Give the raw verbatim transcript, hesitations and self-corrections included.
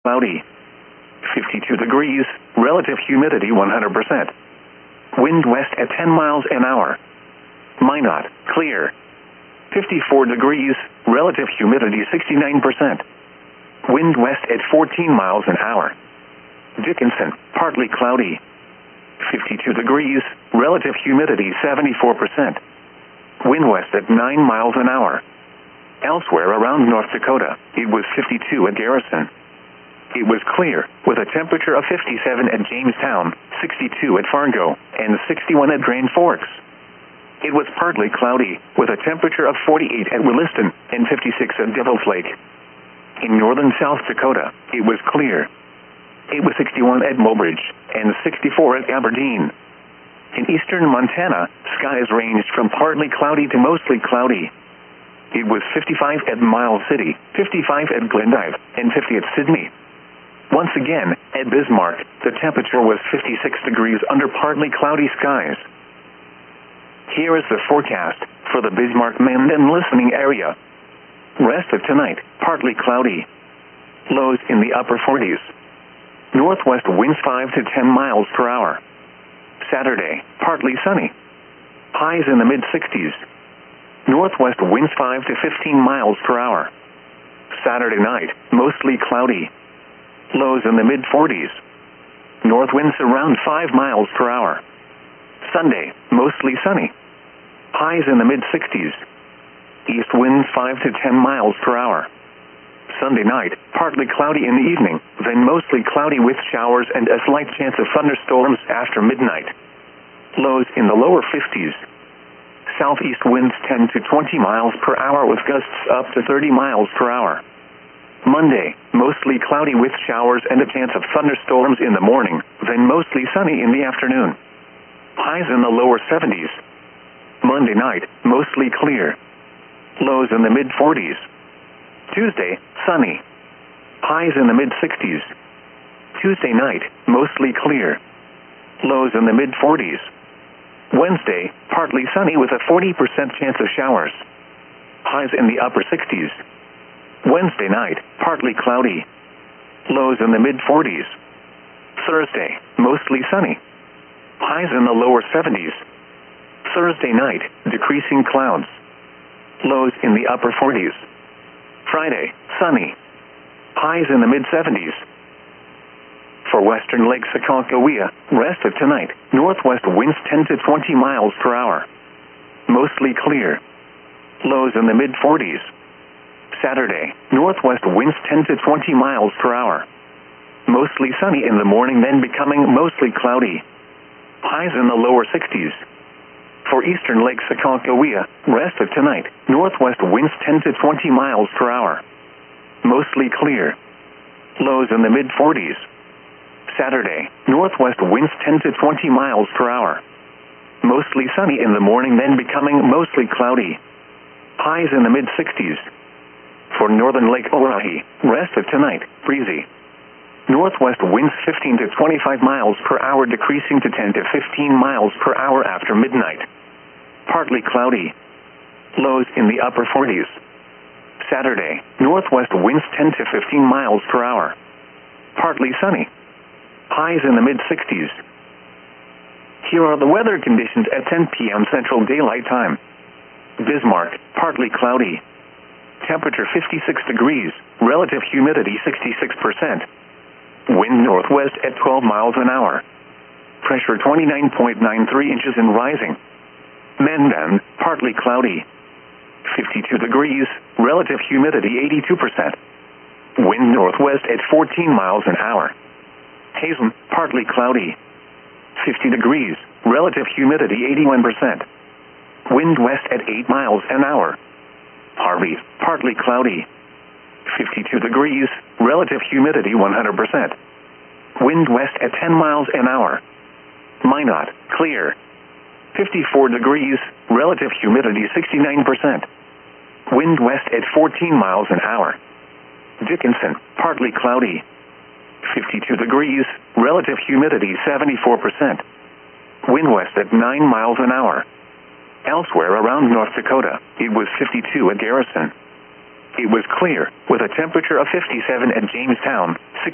cloudy. fifty-two degrees, relative humidity one hundred percent. Wind west at ten miles an hour. Minot, clear. fifty-four degrees, relative humidity sixty-nine percent. Wind west at fourteen miles an hour. Dickinson, partly cloudy. fifty-two degrees, relative humidity seventy-four percent. Wind west at nine miles an hour. Elsewhere around North Dakota, it was fifty-two at Garrison. It was clear, with a temperature of fifty-seven at Jamestown, sixty-two at Fargo, and sixty-one at Grand Forks. It was partly cloudy, with a temperature of forty-eight at Williston and fifty-six at Devil's Lake. In northern South Dakota, it was clear. It was sixty-one at Mobridge and sixty-four at Aberdeen. In eastern Montana, skies ranged from partly cloudy to mostly cloudy. It was fifty-five at Miles City, fifty-five at Glendive, and fifty at Sydney. Once again, at Bismarck, the temperature was fifty-six degrees under partly cloudy skies. Here is the forecast for the Bismarck-Mandan listening area. Rest of tonight, partly cloudy. Lows in the upper forties. Northwest winds five to ten miles per hour. Saturday, partly sunny. Highs in the mid-sixties. Northwest winds five to fifteen miles per hour. Saturday night, mostly cloudy. Lows in the mid-forties. North winds around five miles per hour. Sunday, mostly sunny. Highs in the mid-sixties. East winds five to ten miles per hour. Sunday night, partly cloudy in the evening, then mostly cloudy with showers and a slight chance of thunderstorms after midnight. Lows in the lower fifties. Southeast winds ten to twenty miles per hour with gusts up to thirty miles per hour. Monday, mostly cloudy with showers and a chance of thunderstorms in the morning, then mostly sunny in the afternoon. Highs in the lower seventies. Monday night, mostly clear. Lows in the mid-forties. Tuesday, sunny. Highs in the mid-sixties. Tuesday night, mostly clear. Lows in the mid-forties. Wednesday, partly sunny with a forty percent chance of showers. Highs in the upper sixties. Wednesday night, partly cloudy. Lows in the mid-forties. Thursday, mostly sunny. Highs in the lower seventies. Thursday night, decreasing clouds. Lows in the upper forties. Friday, sunny. Highs in the mid-seventies. For western Lake Sakoncohea, rest of tonight, northwest winds ten to twenty miles per hour. Mostly clear. Lows in the mid-forties. Saturday, northwest winds ten to twenty miles per hour. Mostly sunny in the morning, then becoming mostly cloudy. Highs in the lower sixties. For eastern Lake Sakoncohea, rest of tonight, northwest winds ten to twenty miles per hour. Mostly clear. Lows in the mid-forties. Saturday, northwest winds ten to twenty miles per hour. Mostly sunny in the morning, then becoming mostly cloudy. Highs in the mid-sixties. For northern Lake Oahe, rest of tonight, breezy. Northwest winds fifteen to twenty-five miles per hour, decreasing to ten to fifteen miles per hour after midnight. Partly cloudy. Lows in the upper forties. Saturday, northwest winds ten to fifteen miles per hour. Partly sunny. Highs in the mid-sixties. Here are the weather conditions at ten p m Central Daylight Time. Bismarck, partly cloudy. Temperature fifty-six degrees, relative humidity sixty-six percent. Wind northwest at twelve miles an hour. Pressure twenty-nine point nine three inches and rising. Mandan, partly cloudy. fifty-two degrees, relative humidity eighty-two percent. Wind northwest at fourteen miles an hour. Hazen, partly cloudy. fifty degrees, relative humidity eighty-one percent. Wind west at eight miles an hour. Harvey, partly cloudy. fifty-two degrees, relative humidity one hundred percent. Wind west at ten miles an hour. Minot, clear. fifty-four degrees, relative humidity sixty-nine percent. Wind west at fourteen miles an hour. Dickinson, partly cloudy. fifty-two degrees, relative humidity seventy-four percent. Wind west at nine miles an hour. Elsewhere around North Dakota, it was fifty-two at Garrison. It was clear, with a temperature of fifty-seven at Jamestown,